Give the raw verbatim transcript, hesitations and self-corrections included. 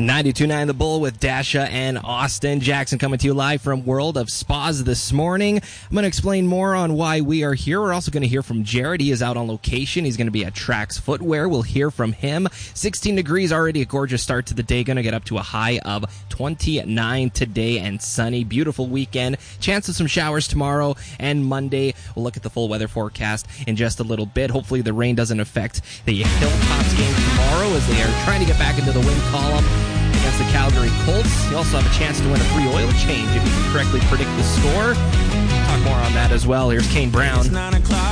ninety-two point nine The Bull with Dasha and Austin Jackson coming to you live from World of Spas this morning. I'm going to explain more on why we are here. We're also going to hear from Jared. He is out on location. He's going to be at Trax Footwear. We'll hear from him. sixteen degrees, already a gorgeous start to the day. Going to get up to a high of twenty-nine today and sunny. Beautiful weekend. Chance of some showers tomorrow and Monday. We'll look at the full weather forecast in just a little bit. Hopefully the rain doesn't affect the Hilltops game tomorrow as they are trying to get back into the win column against the Calgary Colts. You also have a chance to win a free oil change if you can correctly predict the score. Talk more on that as well. Here's Kane Brown.